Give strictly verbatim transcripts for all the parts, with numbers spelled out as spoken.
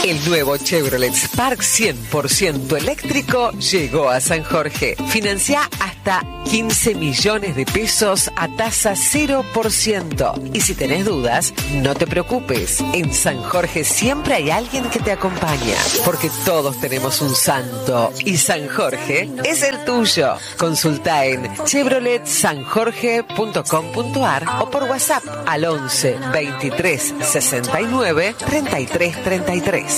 El nuevo Chevrolet Spark cien por ciento eléctrico llegó a San Jorge. Financia hasta quince millones de pesos a tasa cero por ciento. Y si tenés dudas, no te preocupes. En San Jorge siempre hay alguien que te acompaña. Porque todos tenemos un santo. Y San Jorge es el tuyo. Consulta en chevrolet san jorge punto com punto a r o por WhatsApp al once veintitrés sesenta y nueve treinta y tres treinta y tres.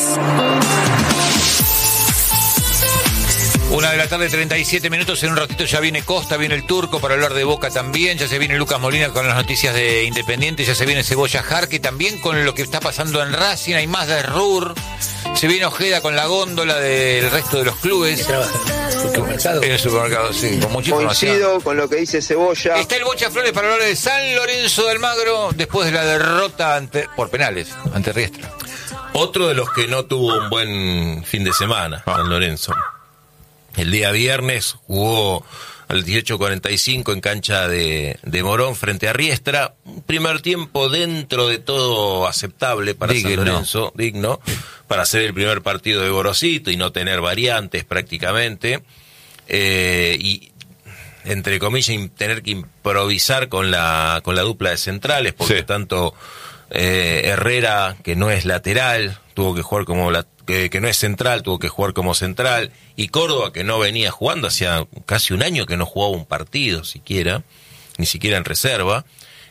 Una de la tarde, treinta y siete minutos. En un ratito ya viene Costa, viene el Turco para hablar de Boca también. Ya se viene Lucas Molina con las noticias de Independiente. Ya se viene Cebolla Jarque también con lo que está pasando en Racing. Hay más de Ruhr. Se viene Ojeda con la góndola del resto de los clubes. Supermercado. En el supermercado, sí, con mucha información. Coincido con lo que dice Cebolla. Está el Bocha Flores para hablar de San Lorenzo de Almagro después de la derrota ante, por penales ante Riestra. Otro de los que no tuvo un buen fin de semana, ah. San Lorenzo. El día viernes jugó al dieciocho cuarenta y cinco en cancha de, de Morón frente a Riestra. Un primer tiempo dentro de todo aceptable para digno. San Lorenzo, digno, para ser el primer partido de Gorosito y no tener variantes prácticamente. Eh, y entre comillas tener que improvisar con la, con la dupla de centrales, porque sí. tanto... Eh, Herrera, que no es lateral, tuvo que jugar como la, que, que no es central, tuvo que jugar como central, y Córdoba, que no venía jugando, hacía casi un año que no jugaba un partido siquiera, ni siquiera en reserva,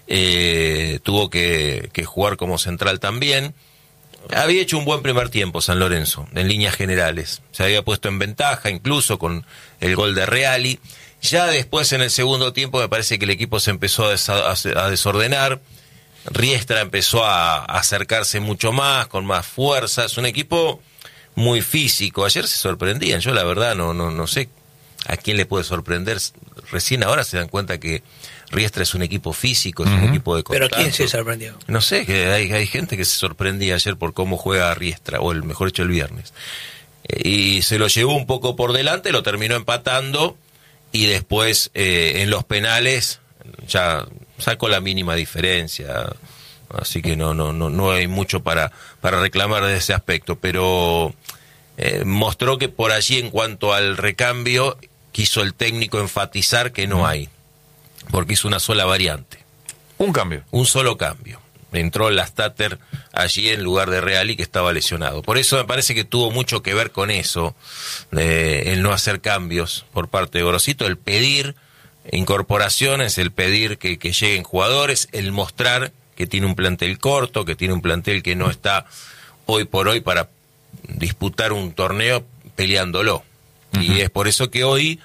eh, tuvo que, que jugar como central también. Había hecho un buen primer tiempo San Lorenzo, en líneas generales, se había puesto en ventaja incluso con el gol de Reali. Ya después en el segundo tiempo me parece que el equipo se empezó a, des- a desordenar. Riestra empezó a acercarse mucho más, con más fuerza. Es un equipo muy físico. Ayer se sorprendían. Yo la verdad no no no sé a quién le puede sorprender. Recién ahora se dan cuenta que Riestra es un equipo físico, es uh-huh. un equipo de contacto. ¿Pero quién se sorprendió? No sé, que hay, hay gente que se sorprendía ayer por cómo juega Riestra, o el mejor dicho el viernes. Eh, y se lo llevó un poco por delante, lo terminó empatando, y después eh, en los penales ya sacó la mínima diferencia, así que no no no no hay mucho para para reclamar de ese aspecto, pero eh, mostró que por allí en cuanto al recambio quiso el técnico enfatizar que no hay, porque hizo una sola variante, un cambio, un solo cambio. Entró Lastater allí en lugar de Reali, que estaba lesionado. Por eso me parece que tuvo mucho que ver con eso, eh, el no hacer cambios por parte de Gorosito, el pedir incorporaciones, el pedir que, que lleguen jugadores, el mostrar que tiene un plantel corto, que tiene un plantel que no está hoy por hoy para disputar un torneo peleándolo. Uh-huh. Y es por eso que hoy,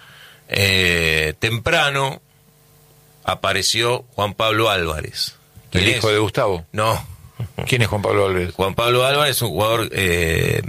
eh, temprano, apareció Juan Pablo Álvarez. ¿El es? hijo de Gustavo? No. ¿Quién es Juan Pablo Álvarez? Juan Pablo Álvarez es un jugador eh,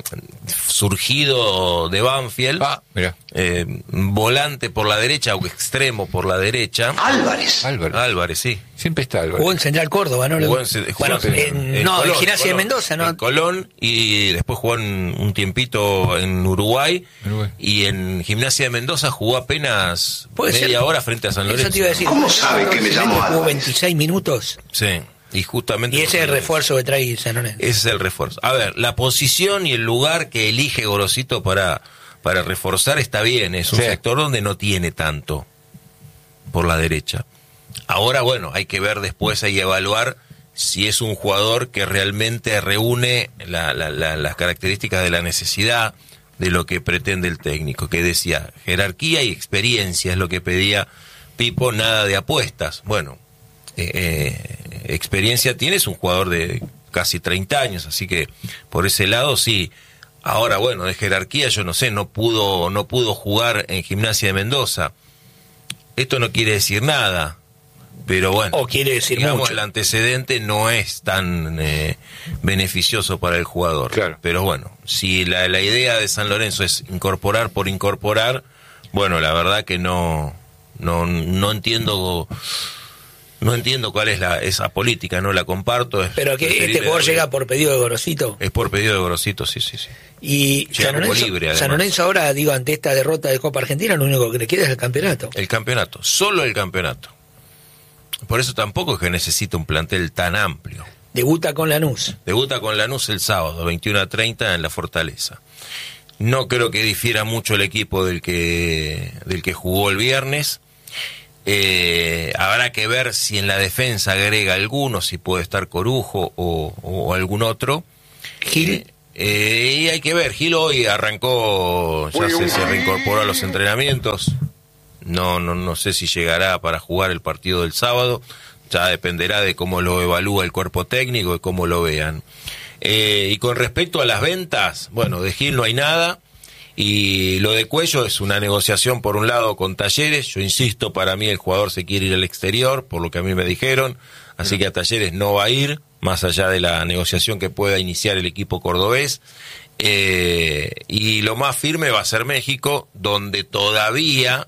surgido de Banfield, ah, mira. Eh, volante por la derecha o extremo por la derecha. Álvarez. Álvarez, Álvarez sí. Siempre está Álvarez. Jugó en Central Córdoba, ¿no? Jugó en, bueno, en, en, en no, Colón, en Gimnasia de Mendoza, ¿no? En Colón, y después jugó en, un tiempito en Uruguay, Uruguay, y en Gimnasia de Mendoza jugó apenas media ser? hora frente a San Lorenzo. Eso te iba a decir. ¿Cómo sabe que me llamo Álvarez? Jugó veintiséis minutos. Sí. Y justamente. Y ese es el refuerzo que trae San Lorenzo. Ese es el refuerzo. A ver, la posición y el lugar que elige Gorosito para, para reforzar está bien. Es un sí. sector donde no tiene tanto por la derecha. Ahora, bueno, hay que ver después y evaluar si es un jugador que realmente reúne la, la, la, las características de la necesidad de lo que pretende el técnico. Que decía, jerarquía y experiencia es lo que pedía Pipo, nada de apuestas. Bueno. Eh, eh, experiencia tiene, es un jugador de casi treinta años, así que por ese lado sí. Ahora, bueno, de jerarquía yo no sé, no pudo no pudo jugar en Gimnasia de Mendoza. Esto no quiere decir nada, pero bueno, o quiere decir digamos, mucho. El antecedente no es tan eh, beneficioso para el jugador. Claro. Pero bueno, si la, la idea de San Lorenzo es incorporar por incorporar, bueno, la verdad que no no no entiendo No entiendo cuál es la esa política, no la comparto. Es Pero que este jugador de... llega por pedido de Gorosito. Es por pedido de Gorosito, sí, sí, sí. Y San Lorenzo, libre, San Lorenzo ahora, digo, ante esta derrota de Copa Argentina, lo único que le queda es el campeonato. El campeonato, solo el campeonato. Por eso tampoco es que necesita un plantel tan amplio. Debuta con Lanús. Debuta con Lanús el sábado, veintiuno a treinta en la Fortaleza. No creo que difiera mucho el equipo del que, del que jugó el viernes. Eh, habrá que ver si en la defensa agrega alguno, si puede estar Corujo o, o algún otro. Gil. Eh, eh, y hay que ver, Gil hoy arrancó, ya se, se reincorporó a los entrenamientos. No, no, no sé si llegará para jugar el partido del sábado. Ya dependerá de cómo lo evalúa el cuerpo técnico y cómo lo vean. Eh, y con respecto a las ventas, bueno, de Gil no hay nada. Y lo de Cuello es una negociación por un lado con Talleres. Yo insisto, para mí el jugador se quiere ir al exterior, por lo que a mí me dijeron, así que a Talleres no va a ir, más allá de la negociación que pueda iniciar el equipo cordobés. Eh, y lo más firme va a ser México, donde todavía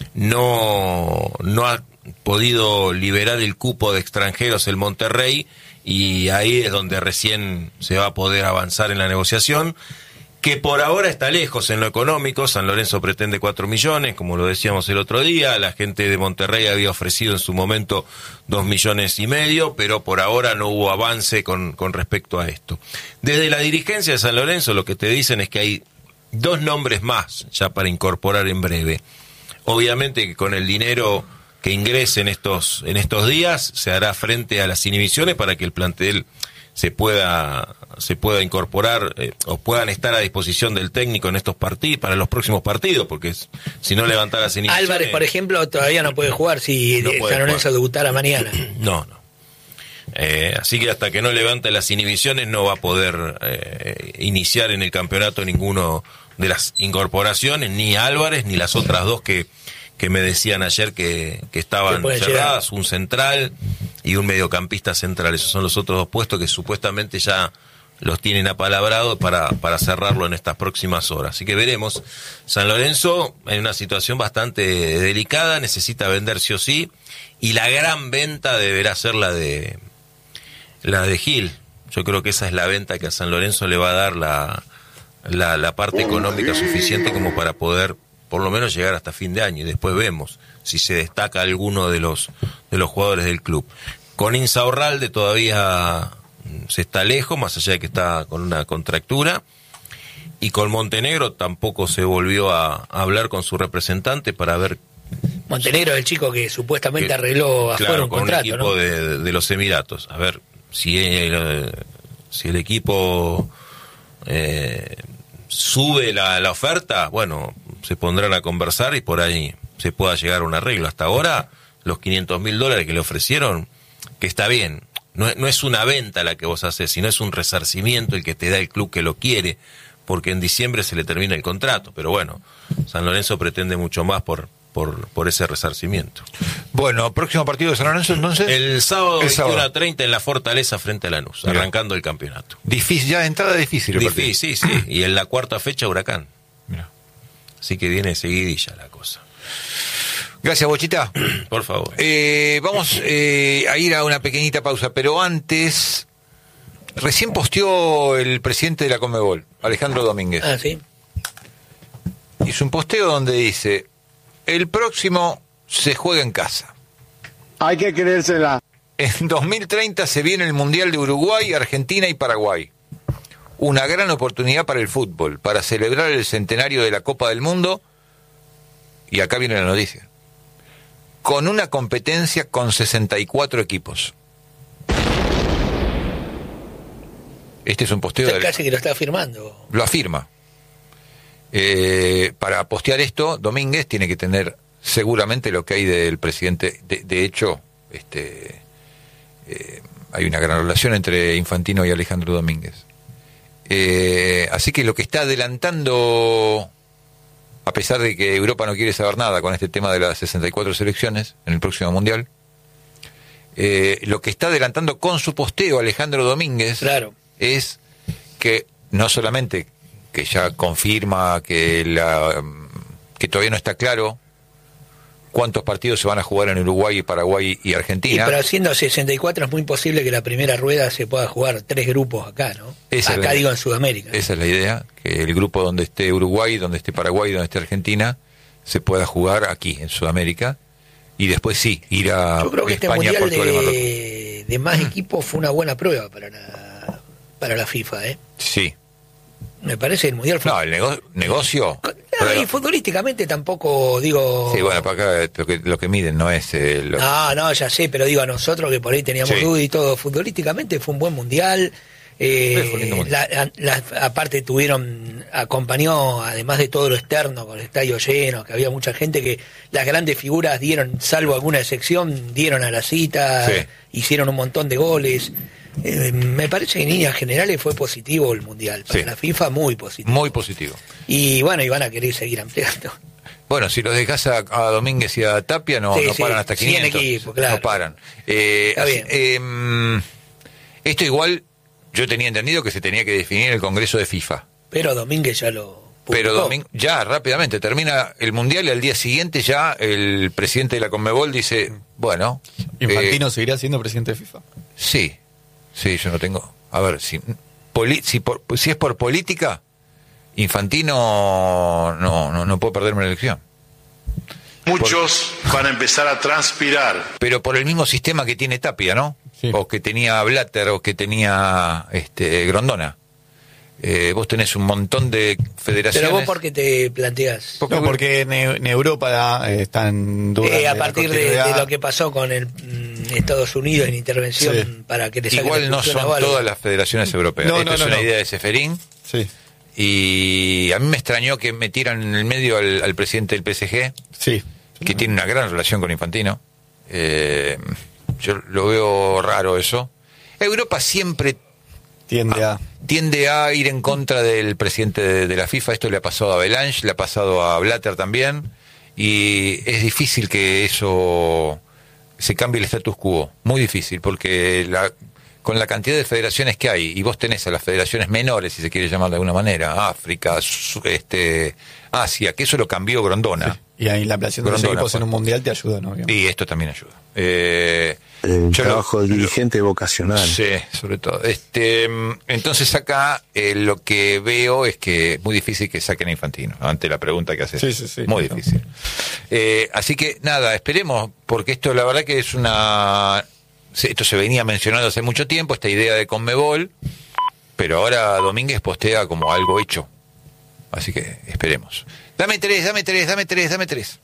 no, no ha podido liberar el cupo de extranjeros el Monterrey, y ahí es donde recién se va a poder avanzar en la negociación, que por ahora está lejos en lo económico. San Lorenzo pretende cuatro millones, como lo decíamos el otro día. La gente de Monterrey había ofrecido en su momento dos millones y medio, pero por ahora no hubo avance con, con respecto a esto. Desde la dirigencia de San Lorenzo lo que te dicen es que hay dos nombres más ya para incorporar en breve. Obviamente que con el dinero que ingrese en estos, en estos días se hará frente a las inhibiciones para que el plantel se pueda se pueda incorporar eh, o puedan estar a disposición del técnico en estos partidos, para los próximos partidos, porque es, si no levanta las inhibiciones... Álvarez, por ejemplo, todavía no puede jugar si no San Lorenzo debutara mañana. No, no. Eh, así que hasta que no levante las inhibiciones no va a poder eh, iniciar en el campeonato ninguno de las incorporaciones, ni Álvarez, ni las otras dos que que me decían ayer que, que estaban cerradas, llegar. Un central y un mediocampista central. Esos son los otros dos puestos que supuestamente ya los tienen apalabrados para, para cerrarlo en estas próximas horas. Así que veremos. San Lorenzo en una situación bastante delicada, necesita vender sí o sí, y la gran venta deberá ser la de la de Gil. Yo creo que esa es la venta que a San Lorenzo le va a dar la, la, la parte económica suficiente como para poder por lo menos llegar hasta fin de año, y después vemos si se destaca alguno de los de los jugadores del club. Con Insaurralde todavía se está lejos, más allá de que está con una contractura, y con Montenegro tampoco se volvió a, a hablar con su representante para ver... Montenegro es el chico que supuestamente que, arregló afuera claro, un con contrato, un equipo ¿no? de, de los Emiratos. A ver si el, si el equipo eh, sube la, la oferta, bueno, se pondrán a conversar y por ahí se pueda llegar a un arreglo. Hasta ahora, los quinientos mil dólares que le ofrecieron, que está bien, no, no es una venta la que vos haces, sino es un resarcimiento el que te da el club que lo quiere, porque en diciembre se le termina el contrato. Pero bueno, San Lorenzo pretende mucho más por por, por ese resarcimiento. Bueno, próximo partido de San Lorenzo entonces. El sábado veintiuno a treinta en la Fortaleza frente a Lanús, Mirá. arrancando el campeonato. Difícil, ya de entrada difícil. Difícil, sí, sí. Y en la cuarta fecha Huracán. Mirá. Así que viene seguidilla la cosa. Gracias, Bochita. Por favor. Eh, vamos eh, a ir a una pequeñita pausa, pero antes, recién posteó el presidente de la Conmebol, Alejandro Domínguez. Ah, sí. Hizo un posteo donde dice: el próximo se juega en casa. Hay que creérsela. En dos mil treinta se viene el Mundial de Uruguay, Argentina y Paraguay. Una gran oportunidad para el fútbol, para celebrar el centenario de la Copa del Mundo. Y acá viene la noticia: con una competencia con sesenta y cuatro equipos. Este es un posteo... Usted casi que lo está afirmando. Lo afirma. Eh, para postear esto, Domínguez tiene que tener seguramente lo que hay del presidente. De, de hecho, este, eh, hay una gran relación entre Infantino y Alejandro Domínguez. Eh, así que lo que está adelantando, a pesar de que Europa no quiere saber nada con este tema de las sesenta y cuatro selecciones en el próximo Mundial, eh, lo que está adelantando con su posteo Alejandro Domínguez, claro, es que no solamente que ya confirma que la que todavía no está claro cuántos partidos se van a jugar en Uruguay, Paraguay y Argentina. Y pero siendo sesenta y cuatro es muy posible que la primera rueda se pueda jugar tres grupos acá, ¿no? Esa acá la, digo en Sudamérica. Esa es la idea, que el grupo donde esté Uruguay, donde esté Paraguay, donde esté Argentina, se pueda jugar aquí, en Sudamérica, y después sí, ir a Yo creo que España, este Portugal y mundial Marruecos. De, de, de más equipos fue una buena prueba para la, para la FIFA, ¿eh? Sí. Me parece el Mundial fue... No, el nego- negocio... No, pero... y futbolísticamente tampoco, digo... Sí, bueno, para acá lo que, lo que miden no es... Eh, lo... No, no, ya sé, pero digo a nosotros que por ahí teníamos Sí. dudas y todo, futbolísticamente fue un buen Mundial. Eh, Sí, fue lindo mundial. la, la, aparte tuvieron, acompañó, además de todo lo externo, con el estadio lleno, que había mucha gente que las grandes figuras dieron, salvo alguna excepción, dieron a la cita, Sí. hicieron un montón de goles. Eh, me parece que en líneas generales fue positivo el Mundial. Para Sí. la FIFA muy positivo. Muy positivo. Y bueno, y van a querer seguir ampliando. Bueno, si los dejas a, a Domínguez y a Tapia, no, Sí, no sí, paran hasta siguen quinientos. equipo, claro. No paran. Eh, Está así- bien. eh, esto igual, yo tenía entendido que se tenía que definir el Congreso de FIFA. Pero Domínguez ya lo publicó. Pero Domínguez, ya rápidamente termina el Mundial y al día siguiente ya el presidente de la Conmebol dice, bueno... Infantino eh, seguirá siendo presidente de FIFA. sí, sí, yo no tengo... A ver, si, poli- si, por- si es por política, Infantino no, no, no puede perderme la elección. Muchos van a empezar a transpirar. Pero por el mismo sistema que tiene Tapia, ¿no? Sí. O que tenía Blatter o que tenía este Grondona. Eh, vos tenés un montón de federaciones. Pero vos, ¿por qué te planteas? No, porque en, en Europa eh, están dudas Eh, a de la partir de, continuidad. de lo que pasó con el mm, Estados Unidos en intervención Sí. para que le saquen Igual la no expulsión son a Bárbaro. todas las federaciones europeas. No, Esto no, es no, una no. idea de Seferín. Sí, Y a mí me extrañó que metieran en el medio al, al presidente del P S G, sí. que tiene una gran relación con Infantino. Eh, yo lo veo raro eso. Europa siempre Tiende a... tiende a ir en contra del presidente de, de la FIFA. Esto le ha pasado a Belange, le ha pasado a Blatter también, y es difícil que eso se cambie el status quo, muy difícil, porque la, con la cantidad de federaciones que hay, y vos tenés a las federaciones menores, si se quiere llamar de alguna manera, África, su- este, Asia, que eso lo cambió Grondona. Y ahí la ampliación de los Grondona equipos fue. en un mundial te ayuda, ¿no? Y esto también ayuda. Eh, El yo lo- trabajo del dirigente vocacional. Sí, sobre todo. Este, mm, entonces acá eh, lo que veo es que es muy difícil que saquen a Infantino, ante la pregunta que haces. Sí, sí, sí. Muy No. difícil. Eh, así que nada, esperemos, porque esto la verdad que es una... se- Esto se venía mencionando hace mucho tiempo, esta idea de Conmebol, pero ahora Domínguez postea como algo hecho. Así que esperemos. Dame tres, dame tres, dame tres, dame tres.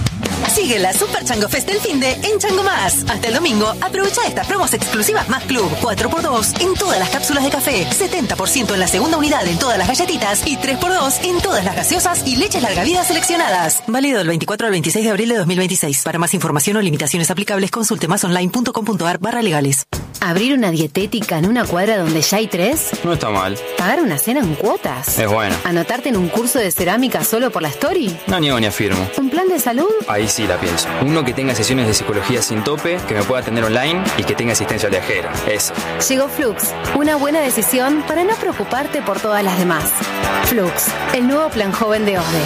Sigue la Super Chango Fest del finde en Chango Más. Hasta el domingo, aprovecha estas promos exclusivas Más Club. cuatro por dos en todas las cápsulas de café, setenta por ciento en la segunda unidad en todas las galletitas y tres por dos en todas las gaseosas y leches larga vida seleccionadas. Válido del veinticuatro al veintiséis de abril de dos mil veintiséis. Para más información o limitaciones aplicables, consulte másonline.com.ar barra legales. ¿Abrir una dietética en una cuadra donde ya hay tres? No está mal. ¿Pagar una cena en cuotas? Es bueno. ¿Anotarte en un curso de cerámica solo por la story? No niego ni afirmo. ¿Un plan de salud? Ahí sí la pienso. Uno que tenga sesiones de psicología sin tope, que me pueda atender online y que tenga asistencia viajera. Eso. Llegó Flux, una buena decisión para no preocuparte por todas las demás. Flux, el nuevo plan joven de O S D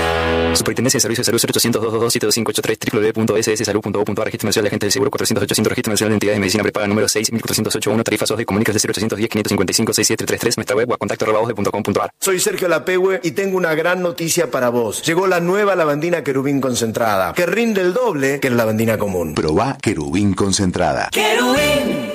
E. Superintendencia de Servicios de Salud cero ochocientos, doscientos veintidós, siete dos cinco ocho tres, doble u doble u doble u punto s s salud punto gov punto a r. Registro Nacional de Agentes del Seguro cuatrocientos ochocientos. Registro Nacional de Entidades de Medicina Prepaga número seis mil cuatrocientos ochenta y uno. Tarifas O S D E. Comunícase cero ochocientos diez, quinientos cincuenta y cinco, sesenta y siete treinta y tres. Nuestra web o a contacto arroba osde punto com punto a r. Soy Sergio Lapehue y tengo una gran noticia para vos. Llegó la nueva lavandina Querubín concentrada, que rinde el doble que la lavandina común. Probá Querubín concentrada. ¡Querubín!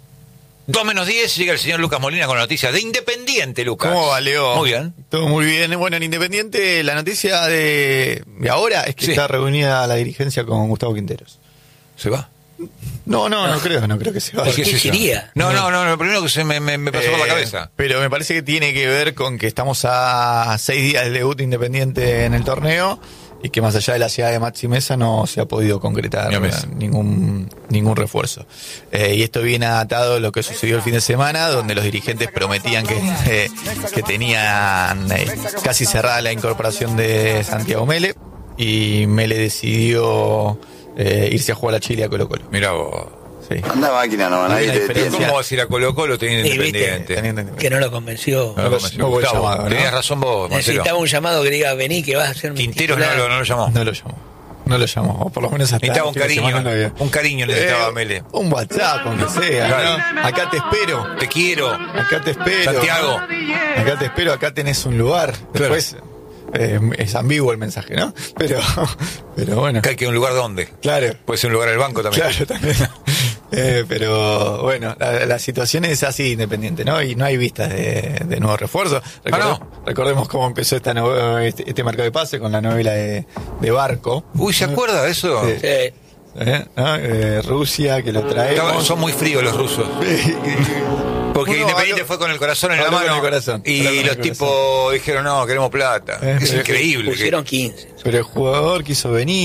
Dos menos diez, llega el señor Lucas Molina con la noticia de Independiente, Lucas. ¿Cómo va, Leo? Muy bien. Todo muy bien. Bueno, en Independiente, la noticia de, de ahora es que Sí. está reunida la dirigencia con Gustavo Quinteros. ¿Se va? No, no, no creo, no creo que se vaya. ¿Por qué eso? sería? No, no, no, lo primero que se me, me, me pasó por la Eh, cabeza. Pero me parece que tiene que ver con que estamos a seis días del debut de Independiente en el torneo y que más allá de la ciudad de Maxi Mesa no se ha podido concretar Ni a Mesa. ningún ningún refuerzo. Eh, y esto viene atado a lo que sucedió el fin de semana, donde los dirigentes prometían que, eh, que tenían eh, casi cerrada la incorporación de Santiago Mele, y Mele decidió eh, irse a jugar a Chile a Colo Colo. Mirá vos. Sí. Anda máquina, no, Hay nadie una te diferencia. detiene. ¿Cómo vas a ir a Colo Colo teniendo Sí, viste. Independiente? Que no lo convenció. No lo convenció. No hubo Gustavo, llamado, ¿no? tenías razón vos, Marcelo. Necesitaba un llamado que diga, vení, que vas a hacer un Quinteros no titular. lo, no lo llamó. No lo llamó. No lo llamó, o por lo menos hasta Necesitaba un el fin de cariño. semana no había. Un cariño necesitaba Eh, Mele. Un WhatsApp, aunque sea, Claro. ¿no? Acá te espero. Te quiero. Acá te espero. Santiago. Acá te espero, acá tenés un lugar. Claro. Después eh, es ambiguo el mensaje, ¿no? Pero, pero bueno. ¿Que hay que un lugar dónde? Claro. Puede ser un lugar del banco también. Claro, también. Eh, pero bueno, la, la situación es así, Independiente, ¿no? Y no hay vistas de, de nuevos refuerzos. Recordemos, ah, no. recordemos cómo empezó esta novela, este, este mercado de pase con la novela de, de Barco. Uy, ¿se acuerda de eso? Sí. sí. ¿Eh? ¿No? Eh, Rusia, que lo traemos. Son muy fríos los rusos. Porque Uno, Independiente algo, fue con el corazón en la mano el corazón, y los corazón. tipos dijeron, no, queremos plata. Eh, es increíble. Pusieron quince. Pero el jugador quiso venir.